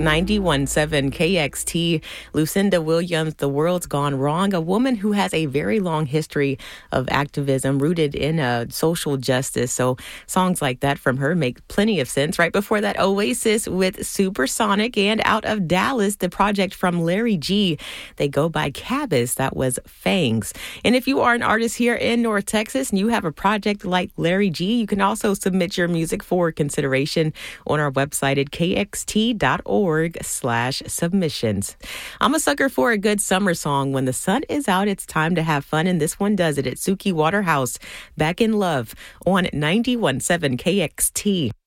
91.7 KXT, Lucinda Williams, The World's Gone Wrong, a woman who has a very long history of activism rooted in social justice. So songs like that from her make plenty of sense. Right before that, Oasis with Supersonic, and out of Dallas, the project from Larry G. They go by Cabas. That was Fangs. And if you are an artist here in North Texas and you have a project like Larry G, you can also submit your music for consideration on our website at kxt.org/submissions. I'm a sucker for a good summer song. When the sun is out, it's time to have fun, and this one does it. It's Suki Waterhouse, Back in Love on 91.7 KXT.